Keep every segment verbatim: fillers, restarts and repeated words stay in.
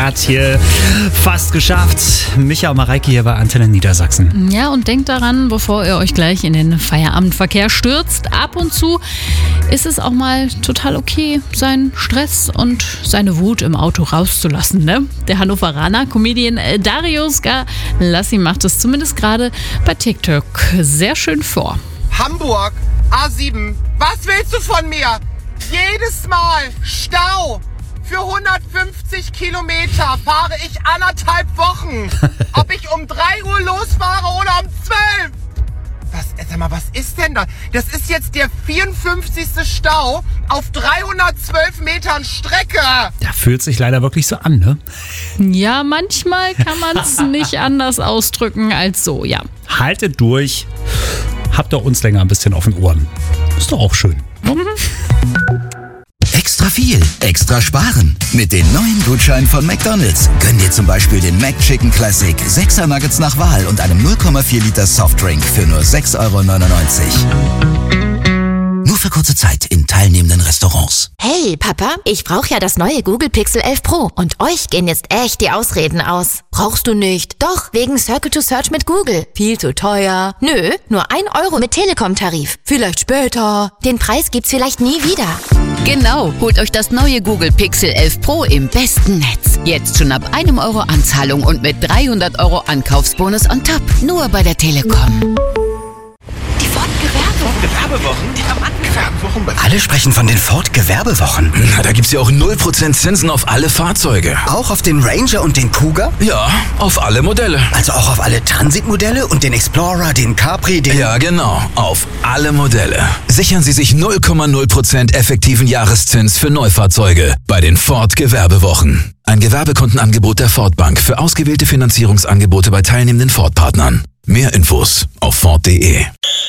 Hat hier fast geschafft. Micha und Mareike hier bei Antenne Niedersachsen. Ja, und denkt daran, bevor ihr euch gleich in den Feierabendverkehr stürzt, ab und zu ist es auch mal total okay, seinen Stress und seine Wut im Auto rauszulassen, ne? Der Hannoveraner Comedian Darius Galassi macht es zumindest gerade bei TikTok sehr schön vor. Hamburg, A sieben, was willst du von mir? Jedes Mal Stau. Für hundertfünfzig Kilometer fahre ich anderthalb Wochen. Ob ich um drei Uhr losfahre oder um zwölf. Was, sag mal, was ist denn da? Das ist jetzt der vierundfünfzigste Stau auf dreihundertzwölf Metern Strecke. Ja, fühlt sich leider wirklich so an, ne? Ja, manchmal kann man es nicht anders ausdrücken als so, ja. Haltet durch. Habt ihr uns länger ein bisschen auf den Ohren. Ist doch auch schön. Mhm. Extra viel, extra sparen. Mit den neuen Gutscheinen von McDonald's. Gönn dir zum Beispiel den McChicken Classic, sechser Nuggets nach Wahl und einem null Komma vier Liter Softdrink für nur sechs Euro neunundneunzig. Nur für kurze Zeit in teilnehmenden Restaurants. Hey Papa, ich brauche ja das neue Google Pixel elf Pro und euch gehen jetzt echt die Ausreden aus. Brauchst du nicht? Doch, wegen Circle to Search mit Google. Viel zu teuer. Nö, nur ein Euro mit Telekom-Tarif. Vielleicht später. Den Preis gibt's vielleicht nie wieder. Genau, holt euch das neue Google Pixel elf Pro im besten Netz. Jetzt schon ab einem Euro Anzahlung und mit dreihundert Euro Ankaufsbonus on top. Nur bei der Telekom. Die Ford Gewerbewochen. Gewerbewochen? Die haben Gewerbewochen. Alle sprechen von den Ford Gewerbewochen. Na, da gibt's ja auch null Prozent Zinsen auf alle Fahrzeuge. Auch auf den Ranger und den Kuga? Ja, auf alle Modelle. Also auch auf alle Transitmodelle und den Explorer, den Capri, den... Ja, genau, auf alle Modelle. Sichern Sie sich null Komma null Prozent effektiven Jahreszins für Neufahrzeuge bei den Ford Gewerbewochen. Ein Gewerbekontenangebot der Ford Bank für ausgewählte Finanzierungsangebote bei teilnehmenden Ford-Partnern. Mehr Infos auf ford punkt de.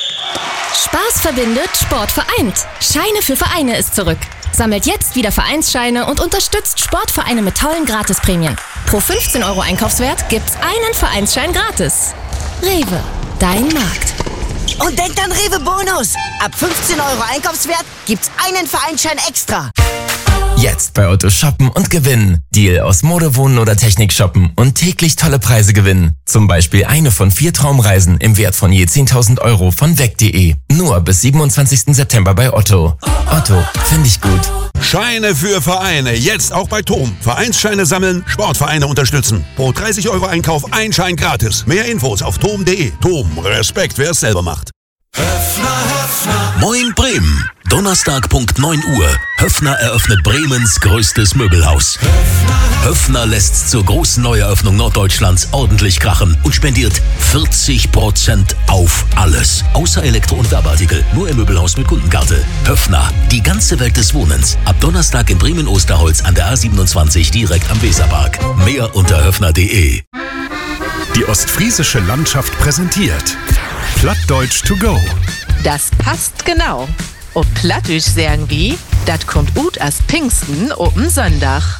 Spaß verbindet, Sport vereint. Scheine für Vereine ist zurück. Sammelt jetzt wieder Vereinsscheine und unterstützt Sportvereine mit tollen Gratisprämien. Pro fünfzehn Euro Einkaufswert gibt's einen Vereinsschein gratis. Rewe, dein Markt. Und denkt an Rewe Bonus. Ab fünfzehn Euro Einkaufswert gibt's einen Vereinsschein extra. Jetzt bei Otto shoppen und gewinnen. Deal aus Mode, Wohnen oder Technik shoppen und täglich tolle Preise gewinnen. Zum Beispiel eine von vier Traumreisen im Wert von je zehntausend Euro von weg punkt de. Nur bis siebenundzwanzigsten September bei Otto. Otto, finde ich gut. Scheine für Vereine, jetzt auch bei Tom. Vereinsscheine sammeln, Sportvereine unterstützen. Pro dreißig Euro Einkauf ein Schein gratis. Mehr Infos auf tom punkt de. Tom, Respekt, wer es selber macht. Höffner, Höffner. Moin Bremen. Donnerstag Punkt neun Uhr. Höffner eröffnet Bremens größtes Möbelhaus. Höffner, Höffner lässt zur großen Neueröffnung Norddeutschlands ordentlich krachen und spendiert vierzig Prozent auf alles. Außer Elektro- und Werbeartikel. Nur im Möbelhaus mit Kundenkarte. Höffner, die ganze Welt des Wohnens. Ab Donnerstag in Bremen-Osterholz an der A siebenundzwanzig direkt am Weserpark. Mehr unter höffner punkt de. Die ostfriesische Landschaft präsentiert Plattdeutsch to go. Das passt genau. Ob Plattdeutsch sagen wie, das kommt gut als Pfingsten oben Sonntag.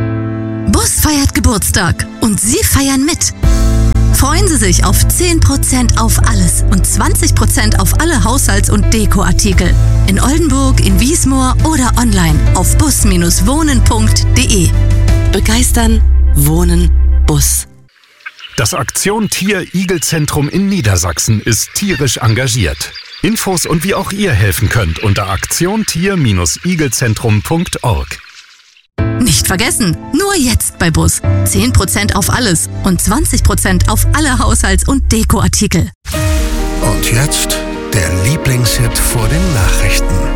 Bus feiert Geburtstag und Sie feiern mit. Freuen Sie sich auf zehn Prozent auf alles und zwanzig Prozent auf alle Haushalts- und Dekoartikel. In Oldenburg, in Wiesmoor oder online auf bus Bindestrich wohnen Punkt de. Begeistern, Wohnen, Bus. Das Aktion Tier-Igel-Zentrum in Niedersachsen ist tierisch engagiert. Infos und wie auch ihr helfen könnt unter aktion tier igelzentrum punkt org. Nicht vergessen, nur jetzt bei Bus. zehn Prozent auf alles und zwanzig Prozent auf alle Haushalts- und Dekoartikel. Und jetzt der Lieblingshit vor den Nachrichten.